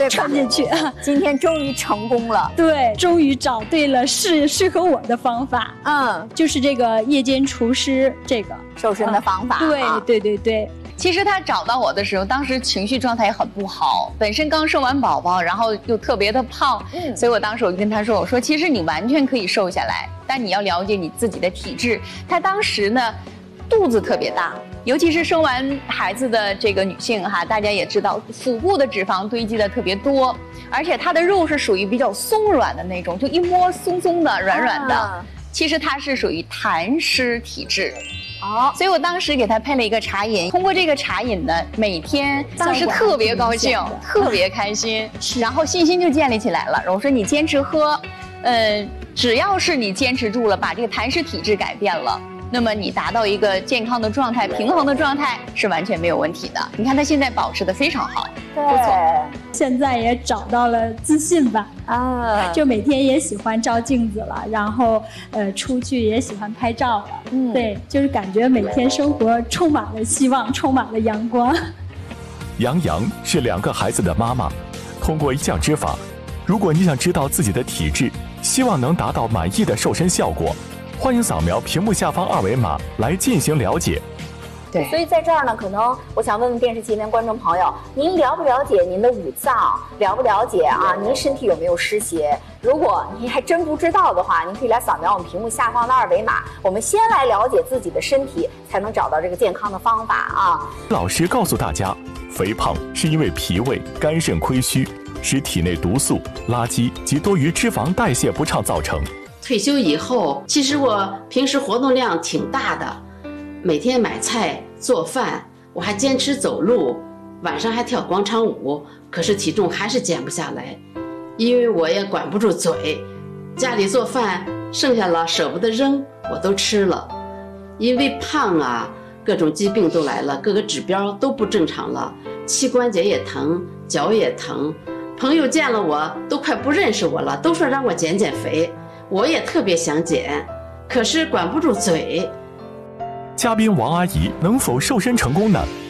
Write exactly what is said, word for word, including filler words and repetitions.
对吧？ 穿进去。 今天终于成功了。 对，终于找对了适适合我的方法。 嗯， 就是这个夜间除湿这个瘦身的方法。 啊、对、 啊、 对对对。 其实他找到我的时候，当时情绪状态也很不好，本身刚生完宝宝，然后又特别的胖，嗯，所以我当时我就跟他说，我说其实你完全可以瘦下来，但你要了解你自己的体质。他当时呢，肚子特别大，尤其是生完孩子的这个女性哈，大家也知道，腹部的脂肪堆积的特别多，而且她的肉是属于比较松软的那种，就一摸松松的、软软的。啊、其实她是属于痰湿体质。哦，所以我当时给他配了一个茶饮，通过这个茶饮呢，每天当时特别高兴，特别开心，然后信心就建立起来了。我说你坚持喝，呃，只要是你坚持住了，把这个痰湿体质改变了，那么你达到一个健康的状态、平衡的状态是完全没有问题的。你看他现在保持得非常好， 对， 不错。 现在也找到了自信吧，啊，就每天也喜欢照镜子了，然后呃出去也喜欢拍照了，嗯，对，就是感觉每天生活充满了希望，充满了阳光。 杨洋是两个孩子的妈妈，通过一项之法，如果你想知道自己的体质，希望能达到满意的瘦身效果，欢迎扫描屏幕下方二维码来进行了解。 对，所以在这儿呢，可能我想问问电视机前观众朋友，您了不了解您的五脏？了不了解啊？您身体有没有湿邪？如果您还真不知道的话，您可以来扫描我们屏幕下方的二维码。我们先来了解自己的身体，才能找到这个健康的方法啊。 老师告诉大家，肥胖是因为脾胃、肝肾亏虚，使体内毒素、垃圾及多余脂肪代谢不畅造成。 退休以后，其实我平时活动量挺大的，每天买菜做饭，我还坚持走路，晚上还跳广场舞，可是体重还是减不下来，因为我也管不住嘴，家里做饭剩下了舍不得扔，我都吃了。因为胖啊，各种疾病都来了，各个指标都不正常了，膝关节也疼，脚也疼，朋友见了我都快不认识我了，都说让我减减肥，我也特别想减，可是管不住嘴。 嘉宾王阿姨能否瘦身成功呢？